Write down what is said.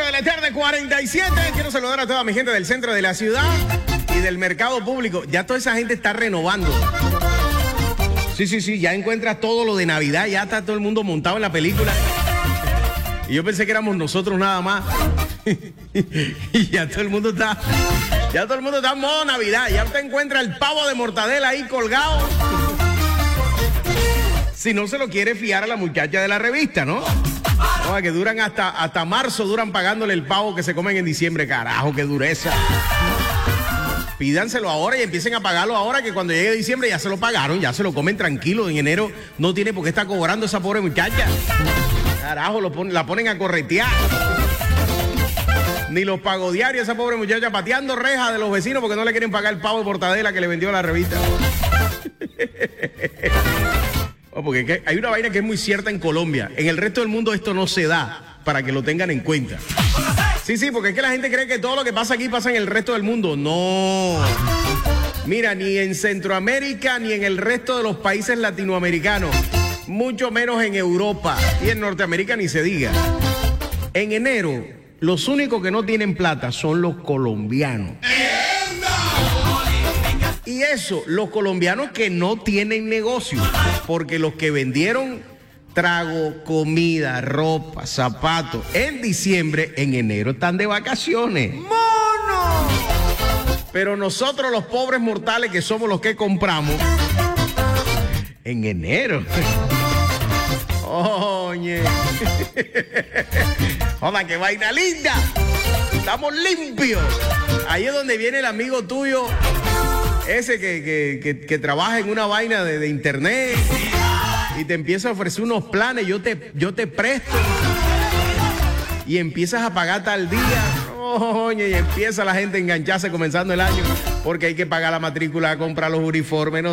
4 de la tarde, 47. Quiero saludar a toda mi gente del centro de la ciudad y del mercado público. Ya toda esa gente está renovando. Sí, ya encuentras todo lo de Navidad, ya está todo el mundo montado en la película. Y yo pensé que éramos nosotros nada más. Y ya todo el mundo está en modo Navidad. Ya usted encuentra el pavo de mortadela ahí colgado. Si no se lo quiere fiar a la muchacha de la revista, ¿no? No, que duran hasta marzo, duran pagándole el pavo que se comen en diciembre. Carajo, qué dureza. Pídanselo ahora y empiecen a pagarlo ahora, que cuando llegue diciembre ya se lo pagaron, ya se lo comen tranquilo. En enero no tiene por qué estar cobrando esa pobre muchacha. Carajo, la ponen a corretear. Ni los pago diarios, esa pobre muchacha pateando rejas de los vecinos porque no le quieren pagar el pavo de mortadela que le vendió la revista. Porque hay una vaina que es muy cierta en Colombia. En el resto del mundo esto no se da, para que lo tengan en cuenta. Sí, porque es que la gente cree que todo lo que pasa aquí pasa en el resto del mundo. No. Mira, ni en Centroamérica ni en el resto de los países latinoamericanos, mucho menos en Europa y en Norteamérica ni se diga. En enero, los únicos que no tienen plata son los colombianos. Y eso, los colombianos que no tienen negocio, porque los que vendieron trago, comida, ropa, zapatos en diciembre, en enero están de vacaciones. ¡Mono! Pero nosotros los pobres mortales que somos los que compramos en enero. Oye. Joda, qué vaina linda. Estamos limpios. Ahí es donde viene el amigo tuyo, ese que trabaja en una vaina de internet y te empieza a ofrecer unos planes. Yo te presto y empiezas a pagar tal día. Oye, y empieza la gente a engancharse comenzando el año porque hay que pagar la matrícula, comprar los uniformes. No